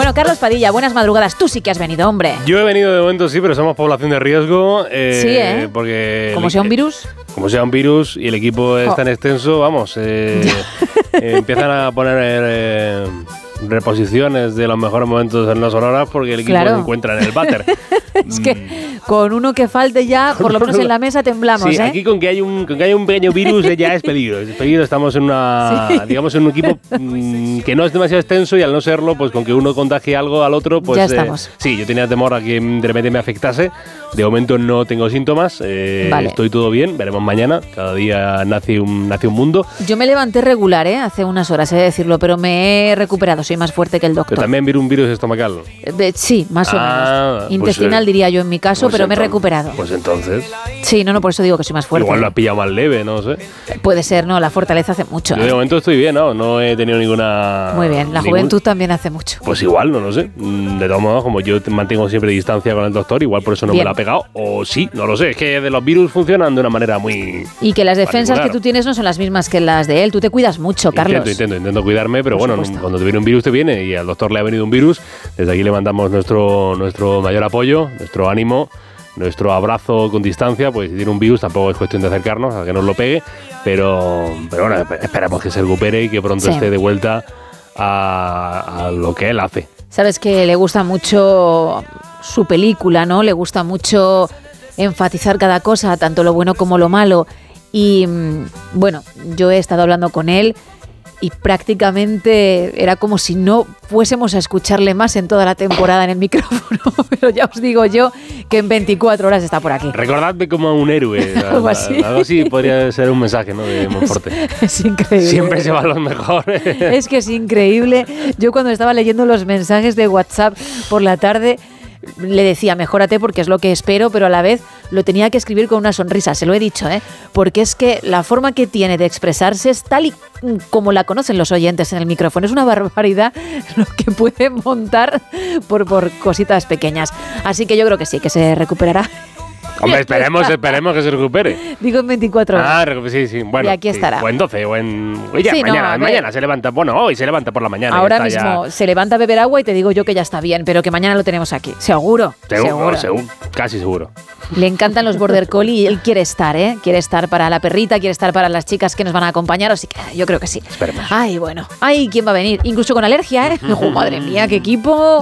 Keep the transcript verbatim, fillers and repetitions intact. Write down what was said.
Bueno, Carlos Padilla, buenas madrugadas. Tú sí que has venido, hombre. Yo he venido de momento, sí, pero somos población de riesgo. Eh, sí, ¿eh? Porque como el, sea un virus. Como sea un virus y el equipo es oh. tan extenso, vamos, eh, eh, empiezan a poner eh, reposiciones de los mejores momentos en las horas porque el equipo claro. se encuentra en el váter. Es que con uno que falte ya, por lo menos en la mesa temblamos, sí, ¿eh? aquí con que hay un con que hay un pequeño virus ya es peligro. Es peligro, estamos en una, sí. digamos, en un equipo mmm, que no es demasiado extenso y al no serlo, pues con que uno contagie algo al otro, pues ya estamos. Eh, sí, yo tenía temor a que de repente me afectase. De momento no tengo síntomas, eh, vale. estoy todo bien, veremos mañana. Cada día nace un nace un mundo. Yo me levanté regular, ¿eh? Hace unas horas, he de decirlo, pero me he recuperado, soy más fuerte que el doctor. Pero también vi un virus estomacal. Eh, sí, más o ah, menos. Intestinal pues, diría yo en mi caso, pues pero me he entonces, recuperado. Pues entonces. Sí, no, no, por eso digo que soy más fuerte. Igual lo has pillado más leve, no sé. Puede ser, no, la fortaleza hace mucho. Yo de momento estoy bien, no, no he tenido ninguna... Muy bien, la ningún... juventud también hace mucho. Pues igual, no lo sé. De todos modos, como yo mantengo siempre distancia con el doctor, igual por eso no bien. me la ha pegado. O sí, no lo sé. Es que de los virus funcionan de una manera muy... Y que las defensas particular. que tú tienes no son las mismas que las de él. Tú te cuidas mucho, Carlos. Intento, intento, intento cuidarme, pero por bueno, supuesto. cuando te viene un virus te viene y al doctor le ha venido un virus. Desde aquí le mandamos nuestro, nuestro mayor apoyo, nuestro ánimo, nuestro abrazo con distancia. Pues si tiene un virus tampoco es cuestión de acercarnos a que nos lo pegue, pero, pero bueno, esperamos que se recupere y que pronto sí. esté de vuelta a, a lo que él hace. Sabes que le gusta mucho su película, ¿no? Le gusta mucho enfatizar cada cosa, tanto lo bueno como lo malo. Y bueno, yo he estado hablando con él y prácticamente era como si no fuésemos a escucharle más en toda la temporada en el micrófono, pero ya os digo yo que en veinticuatro horas está por aquí. Recordadme como un héroe. Algo así. Algo así podría ser un mensaje, ¿no? De Monforte. Es, es increíble. Siempre se van los mejores. Es que es increíble. Yo cuando estaba leyendo los mensajes de WhatsApp por la tarde, le decía, mejórate porque es lo que espero, pero a la vez lo tenía que escribir con una sonrisa, se lo he dicho, ¿eh? Porque es que la forma que tiene de expresarse es tal y como la conocen los oyentes en el micrófono. Es una barbaridad lo que puede montar por, por cositas pequeñas. Así que yo creo que sí, que se recuperará. Hombre, esperemos, esperemos que se recupere. Digo en veinticuatro horas. Ah, sí, sí. Bueno, y aquí sí. estará. O en doce, o en... Oye, sí, mañana, no, mañana se levanta... Bueno, hoy se levanta por la mañana. Ahora mismo ya... se levanta a beber agua y te digo yo que ya está bien, pero que mañana lo tenemos aquí. Seguro. Seguro, seguro. seguro casi seguro. Le encantan los Border Collie y él quiere estar, ¿eh? Quiere estar para la perrita, quiere estar para las chicas que nos van a acompañar, así que yo creo que sí. Esperemos. Ay, bueno. Ay, ¿quién va a venir? Incluso con alergia, ¿eh? Uh-huh. Oh, madre mía, qué equipo...